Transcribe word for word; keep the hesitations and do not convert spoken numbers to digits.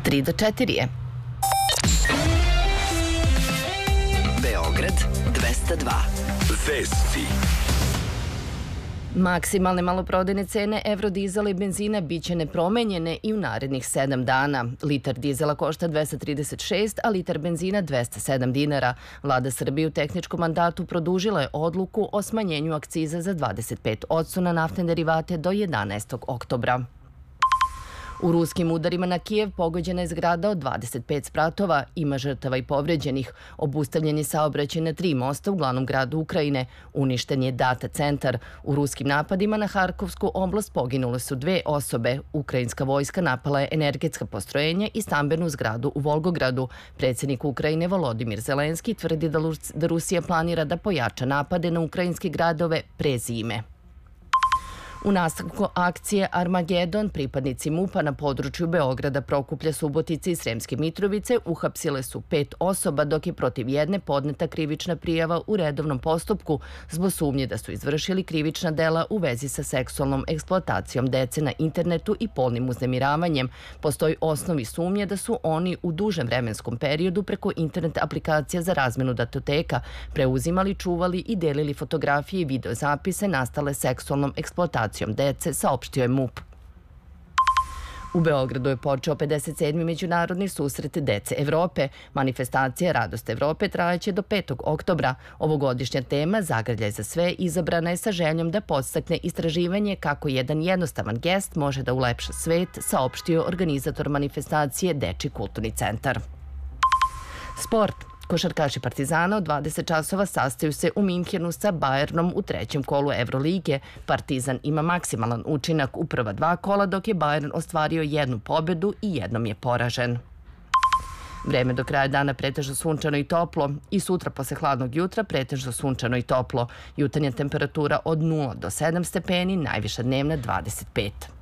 tri do četiri je. Beograd dvesta dva. Vesti. Maksimalne maloprodajne cene evrodizela i benzina biće nepromenjene i u narednih sedam dana. Litar dizela košta dvesta trideset šest, a litar benzina dvesta sedam dinara. Vlada Srbije u tehničkom mandatu produžila je odluku o smanjenju akciza za dvadeset pet posto na naftne derivate do jedanaestog oktobra. U ruskim udarima na Kijev pogođena je zgrada od dvadeset pet spratova, ima žrtava i povređenih. Obustavljen je saobraćaj na tri mosta u glavnom gradu Ukrajine. Uništen je data centar. U ruskim napadima na Harkovsku oblast poginule su dve osobe. Ukrajinska vojska napala je energetska postrojenja i stambenu zgradu u Volgogradu. Predsjednik Ukrajine Volodimir Zelenski tvrdi da Rusija planira da pojača napade na ukrajinske gradove pre zime. U nastavku akcije Armagedon pripadnici MUP-a na području Beograda, Prokuplja, Subotice i Sremske Mitrovice uhapsile su pet osoba, dok je protiv jedne podneta krivična prijava u redovnom postupku zbog sumnje da su izvršili krivična dela u vezi sa seksualnom eksploatacijom dece na internetu i polnim uznemiravanjem. Postoji osnovi sumnje da su oni u dužem vremenskom periodu preko internet aplikacija za razmenu datoteka preuzimali, čuvali i delili fotografije i videozapise nastale seksualnom eksploatacijom dece, saopštio je MUP. U Beogradu je počeo pedeset sedmi međunarodni susret dece Evrope. Manifestacija Radost Evrope trajaće do petog oktobra. Ovogodišnja tema Zagrljaj za sve izabrana je sa željom da podstakne istraživanje kako jedan jednostavan gest može da ulepša svet, saopštio organizator manifestacije Dečiji kulturni centar. Sport. Košarkaši Partizana od dvadeset časova sastaju se u Minhenu sa Bayernom u trećem kolu Evrolige. Partizan ima maksimalan učinak u prva dva kola, dok je Bayern ostvario jednu pobedu i jednom je poražen. Vreme do kraja dana pretežno sunčano i toplo i sutra posle hladnog jutra pretežno sunčano i toplo. Jutarnja temperatura od nula do sedam stepeni, najviša dnevna dvadeset pet.